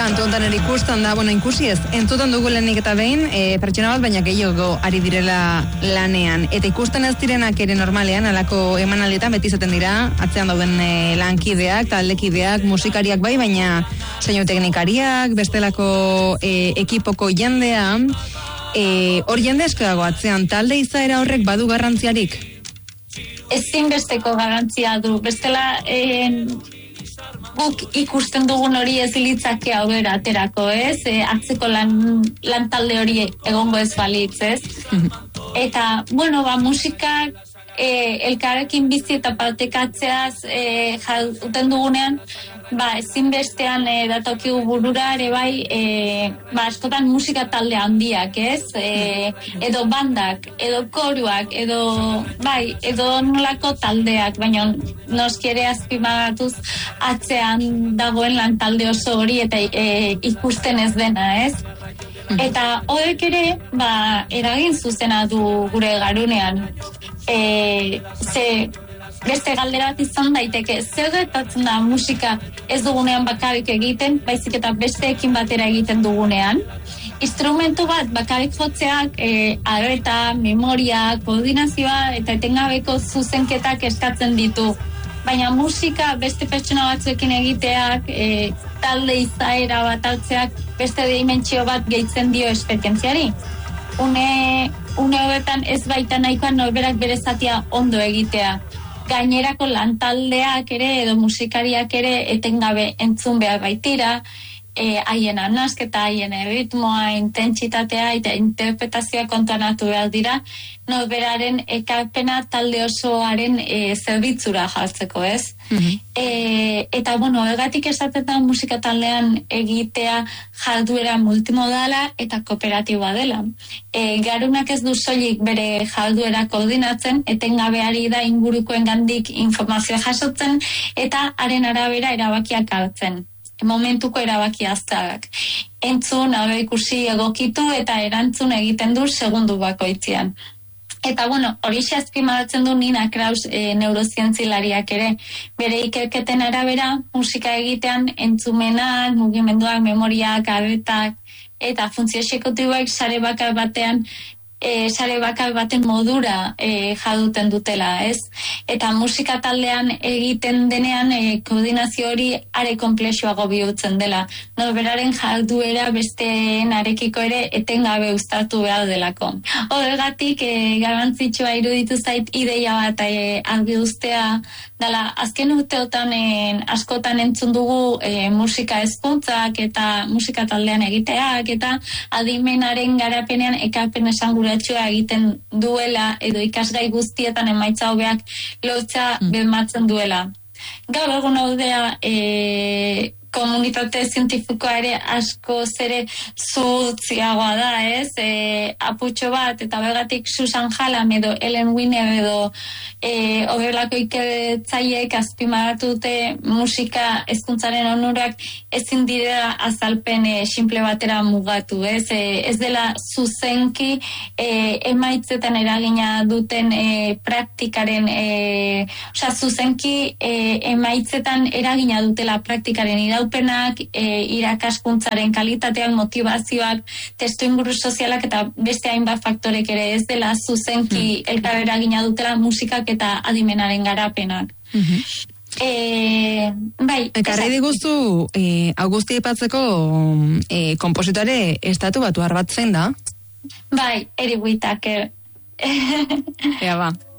kantu hontan ere ikusten da, ikusi ez, entzuten dugu lehenik eta behin, pertsona bat baina gehiago ari direla lanean. Eta ikusten ez direnak ere normalean, alako emanaldietan beti izaten dira, atzean dauden lankideak, taldekideak, musikariak bai, baina soinu teknikariak, bestelako ekipoko jendea, hor jende asko dago atzean, talde izaera horrek badu garrantziarik? Ezinbesteko garrantzia du, bestela guk ikusten dugun hori ez litzake aurrera aterako, ez? Atzeko lan talde hori egongo ez balitz, ez? Eta, musikak elkarrekin bizi eta partekatzeaz jauten dugunean, ezinbestean datokigu burura ere bai, askotan musika talde handiak, ez? Edo bandak, edo koruak, edo nolako taldeak, baina noski ere azpimagatuz atzean dagoen lan talde oso hori eta ikusten ez dena, ez? Eta horrek ere, eragin zuzena du gure garunean. Beste galdera bat izan daiteke, zer gertatzen da musika ez dugunean bakarrik egiten, baizik eta besteekin batera egiten dugunean. Instrumentu bat bakarrik jotzeak arreta, memoria, koordinazioa eta etengabeko zuzenketak eskatzen ditu. Baina musika beste pertsona batzuekin egiteak, talde izaera bat hartzeak, beste dimentsio bat gehitzen dio esperientziari. Une horretan ez baita nahikoa norberak bere zatia ondo egitea. Gainerako lantaldeak ere edo musikariak ere etengabe entzun behar baitira, haien nasketa, haien ritmoa, intentsitatea eta interpretazioa kontuanatu behar dira, norberaren ekarpena talde osoaren zerbitzura jartzeko, ez? Eta, egatik esaten da musika taldean egitea jarduera multimodala eta kooperatiboa dela. Garunak ez du soilik bere jarduera koordinatzen, etengabeari da ingurukoen gandik informazioa jasotzen eta haren arabera erabakiak hartzen. Momentuko erabaki aztarrak. Entzun, ikusi, egokitu eta erantzun egiten du segundu bakoitzean. Eta, hori azpimarratzen du Nina Kraus neurozientzilariak ere. Bere ikerketen arabera, musika egitean entzumenak, mugimenduak, memoriak, arretak, eta funtzio exekutiboak sare bakar baten modura jaduten dutela, ez? Eta musika taldean egiten denean koordinazio hori are konplexuago bihurtzen dela. Norberaren jarduera besteen arekiko ere etengabe uztartu behar delako. Horregatik garrantzitsua iruditu zait ideia bat argi uztea dela, azken urteotan askotan entzun dugu musika hezkuntzak eta musika taldean egiteak eta adimenaren garapenean ekarpen esanguratsua egiten duela edo ikasgai guztietan emaitza hobeak lortzea bermatzen duela. Gaur egun ordea komunitate zientifikoa ere asko zere zuhurtziagoa da, ez? Aputxo bat, eta bergatik Susan Hallam edo Ellen Wiener edo horrelako ikertzaileek azpimarratu dute musika hezkuntzaren onurak ezin dira azalpen simple batera mugatu, ez? Ez dela zuzenki emaitzetan eragina duten praktikaren, zuzenki emaitzetan eragina dutela praktikaren iraupenak, irakaskuntzaren kalitateak, motivazioak, testuinguru sozialak eta beste hainbat faktorek ere, ez dela zuzenki elkar eragina dutela musikak eta adimenaren garapenak. Ekarri diguztu, Augusti aipatzeko konpositore estatu batuar bat zein da? Bai, Eric Whittaker. Ea ba.